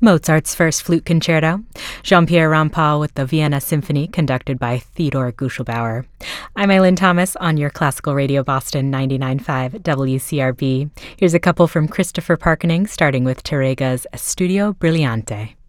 Mozart's First Flute Concerto, Jean-Pierre Rampal with the Vienna Symphony, conducted by Theodore Guschelbauer. I'm Eileen Thomas on your Classical Radio Boston 99.5 WCRB. Here's a couple from Christopher Parkening, starting with Tárrega's Studio Brillante.